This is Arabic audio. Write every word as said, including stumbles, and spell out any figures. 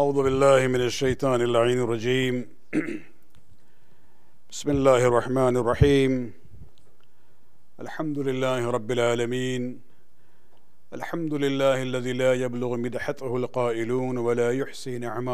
أعوذ بالله من الشيطان اللعين الرجيم. بسم الله الرحمن الرحيم. الحمد لله رب العالمين. الحمد لله الذي لا يبلغ مدحته القائلون ولا يحصي نعمه